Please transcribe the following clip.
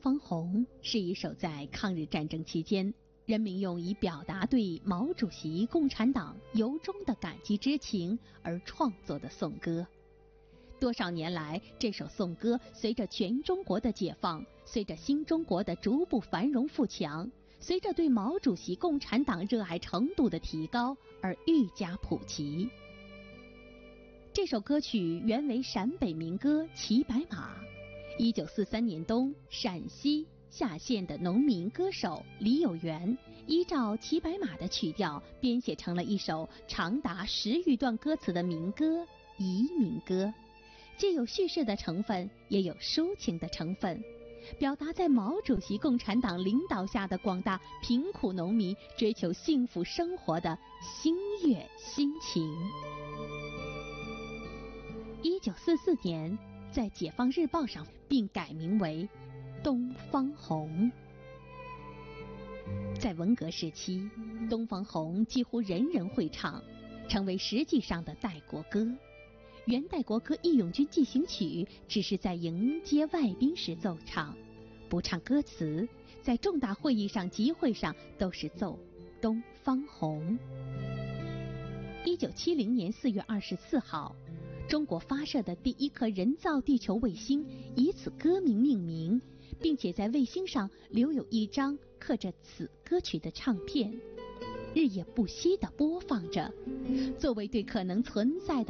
方红》是一首在抗日战争期间人民用以表达对毛主席共产党由衷的感激之情而创作的颂歌。多少年来，这首颂歌随着全中国的解放，随着新中国的逐步繁荣富强，随着对毛主席共产党热爱程度的提高而愈加普及。这首歌曲原为陕北民歌《骑白马》，1943年冬，陕西夏县的农民歌手李有元依照《骑白马》的曲调编写成了一首长达10余段歌词的民歌《移民歌》，既有叙事的成分，也有抒情的成分，表达在毛主席共产党领导下的广大贫苦农民追求幸福生活的心悦心情。1944年，在《解放日报》上并改名为《东方红》。在文革时期，《东方红》几乎人人会唱，成为实际上的代国歌。元代国歌《义勇军进行曲》只是在迎接外宾时奏唱，不唱歌词，在重大会议上、集会上都是奏《东方红》。1970年4月24号，中国发射的第一颗人造地球卫星以此歌名命名，并且在卫星上留有一张刻着此歌曲的唱片，日夜不息地播放着，作为对可能存在的